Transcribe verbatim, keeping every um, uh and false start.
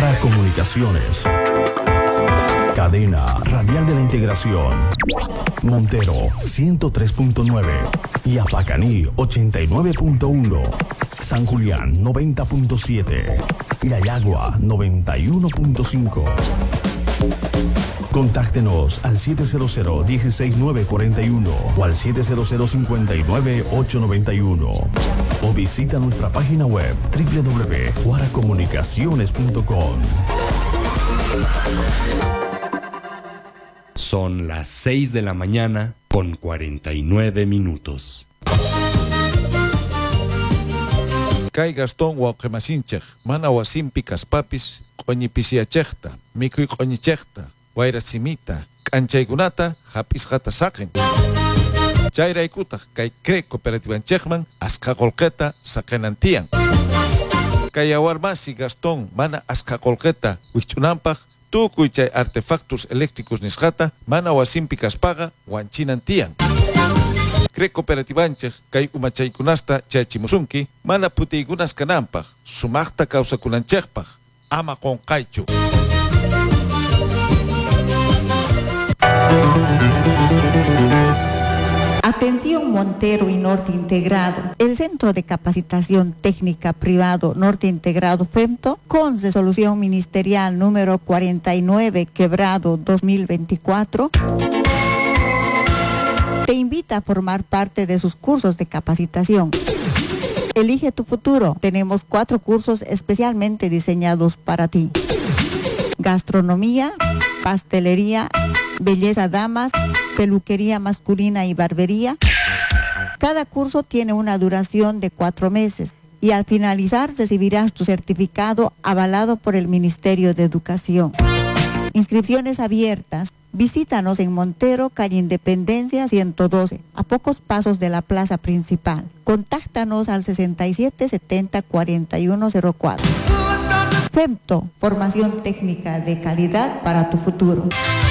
Guara Comunicaciones. Cadena Radial de la Integración. Montero ciento tres punto nueve. Yapacaní ochenta y nueve punto uno. San Julián noventa punto siete. Yayagua noventa y uno punto cinco. Contáctenos al siete cero cero, uno seis nueve cuatro uno o al siete cero cero, cinco nueve, ocho nueve uno o visita nuestra página web doble u doble u doble u punto guara comunicaciones punto com. Son las seis de la mañana con cuarenta y nueve minutos. Kay Gastón Huauquemasinchej, mana wasimpi kaspapis, qoñipisiachejta, mikuy qoñichejta, wayrasimita, k'anchaykunata, hapisqata saqin. Chayraykutaq kay Crec Cooperativanchejman asqa qolqeta saqinantiyan. Kay awarmasi Gastón mana asqa qolqeta wich'unanpaq, tukuy chay artefactos eléctricos nisqata mana wasimpi kaspaqa wanchinantiyan. Crec Cooperativanchej kay umachaykunasta chayachimusunki mana putiykunas kananpaq, sumaqta kawsakunanchejpaq, ama qonqaychu. Atención Montero y Norte Integrado. El Centro de Capacitación Técnica Privado Norte Integrado FEMTO, con resolución ministerial número cuarenta y nueve quebrado dos mil veinticuatro, te invita a formar parte de sus cursos de capacitación. Elige tu futuro. Tenemos cuatro cursos especialmente diseñados para ti: gastronomía, pastelería, belleza damas, peluquería masculina y barbería. Cada curso tiene una duración de cuatro meses y al finalizar recibirás tu certificado avalado por el Ministerio de Educación. Inscripciones abiertas. Visítanos en Montero, calle Independencia ciento doce, a pocos pasos de la plaza principal. Contáctanos al sesenta y siete setenta cuarenta y uno cero cuatro. FEMTO, formación técnica de calidad para tu futuro.